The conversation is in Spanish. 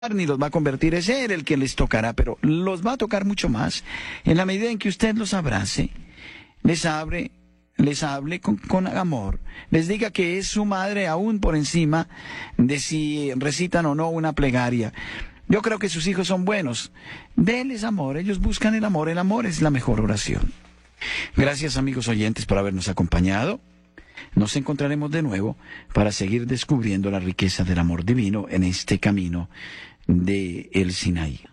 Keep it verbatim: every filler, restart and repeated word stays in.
ni los va a convertir, es Él el que les tocará, pero los va a tocar mucho más en la medida en que usted los abrace, les abre, les hable con, con amor, les diga que es su madre aún por encima de si recitan o no una plegaria. Yo creo que sus hijos son buenos. Denles amor, ellos buscan el amor, el amor es la mejor oración. Gracias, amigos oyentes, por habernos acompañado. Nos encontraremos de nuevo para seguir descubriendo la riqueza del amor divino en este camino de el Sinaí.